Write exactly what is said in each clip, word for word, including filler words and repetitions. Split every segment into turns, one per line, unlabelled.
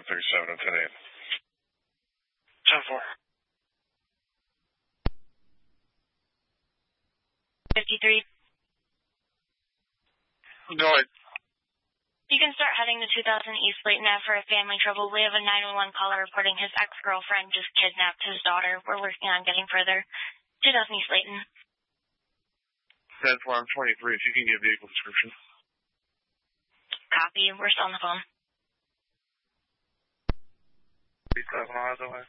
thirty-seven and ten eight.
ten four.
fifty-three.
Go ahead.
You can start heading to two thousand East Layton Ave for a family trouble. We have a nine one one caller reporting his ex-girlfriend just kidnapped his daughter. We're working on getting further. two thousand East Layton.
ten four, I'm twenty-three. If you can give vehicle description.
Copy. We're still on the phone.
thirty-seven miles away.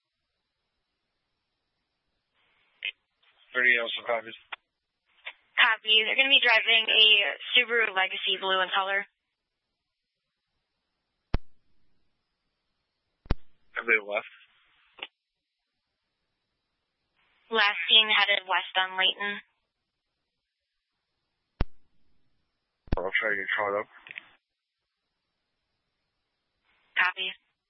thirty also copies.
Copy. They're going to be driving a Subaru Legacy blue in color.
Have they left?
Last seen headed west on Layton.
I'll try to get caught up.
Copy.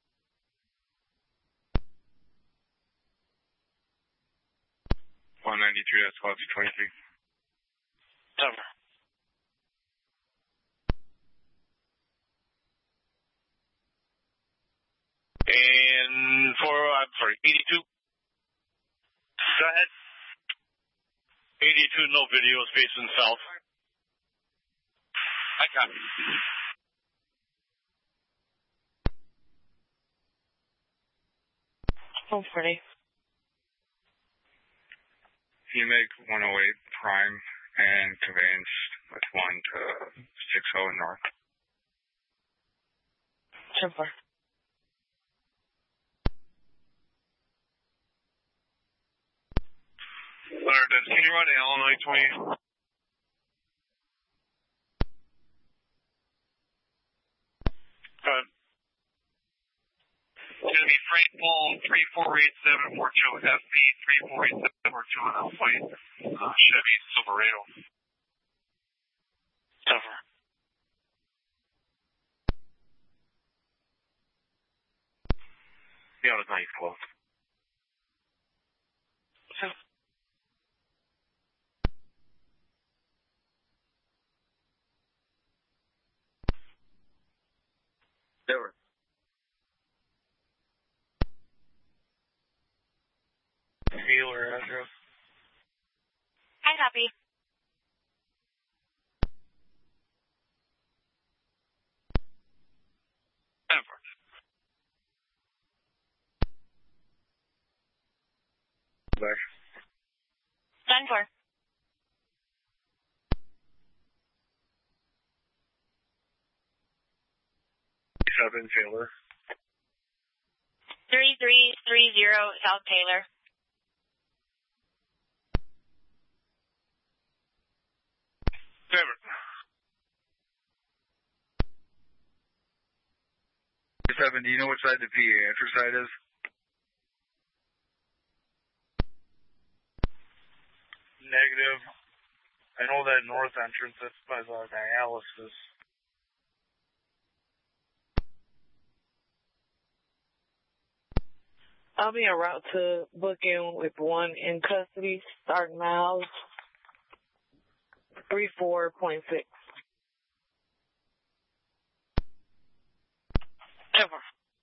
one ninety-three, that's twelve twenty-three.
Cover. And for, I'm sorry, eighty-two.
Go ahead.
eighty-two, no video, is facing south.
I got it.
Oh, pretty.
You make one oh eight prime and conveyance with one to six oh north.
Super.
Larry, can you run Illinois twenty?
Good.
It's going to be freight full three four eight seven four two, F B three four eight seven four two on a white uh, Chevy Silverado.
Cover.
The other night close. Never. Dealer address.
I copy.
Ever. Back.
Done for.
Seven Taylor.
three three three zero South Taylor.
Seven. Seven, do you know which side the P A answer side is? Negative. I know that north entrance, that's by the dialysis.
I'll be en route to book in with one in custody, starting miles three four point six.
Over.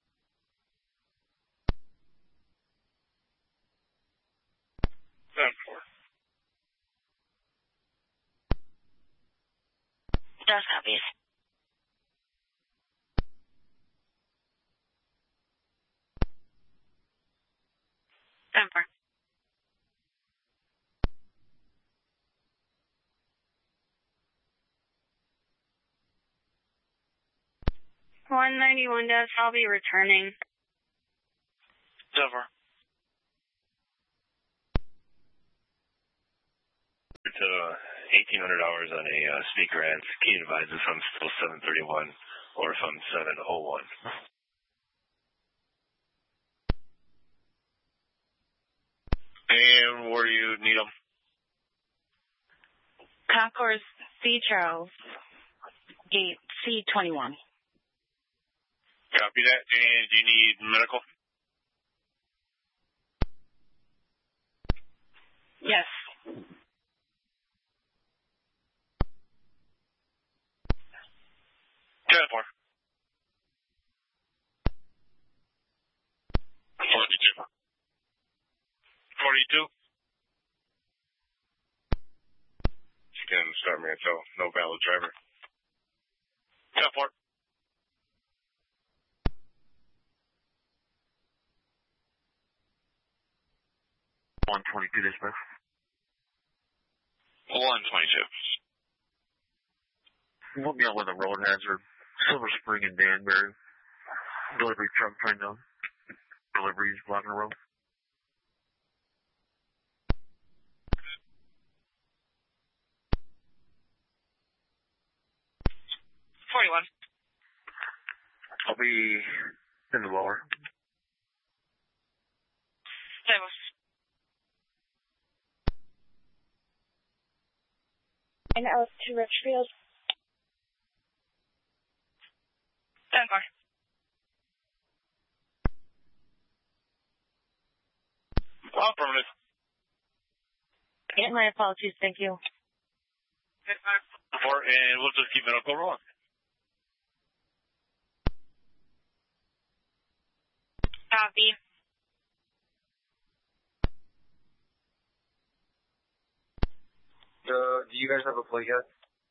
Seven four.
Does copies. Denver. one ninety-one does. I'll be returning.
Cover. It's uh, eighteen hundred hours on a uh, speaker and key advise if I'm still seven thirty-one or if I'm seven oh one. And where do you need them?
Concourse C. Charles. Gate C twenty-one.
Copy that. And do you need medical?
Yes.
ten four.
thirty-two.
You can start Mantel. No valid driver.
ten four.
one twenty-two dispatch.
one twenty-two.
We'll be out with a road hazard. Silver Spring and Danbury. Delivery truck trying to deliveries blocking the road.
forty-one.
I'll be in the lower.
Stable. And out to Richfield. ten four.
Affirmative.
Yeah, my apologies. Thank you.
Four, and we'll just keep medical rolling.
Copy.
Uh, do you guys have a plate yet?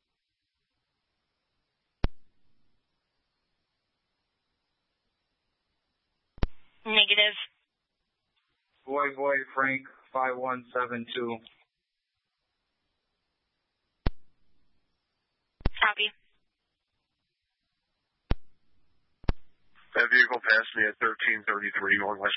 Negative.
Boy, boy, Frank, five one seven two.
Copy.
That vehicle passed me at thirteen thirty-three Northwest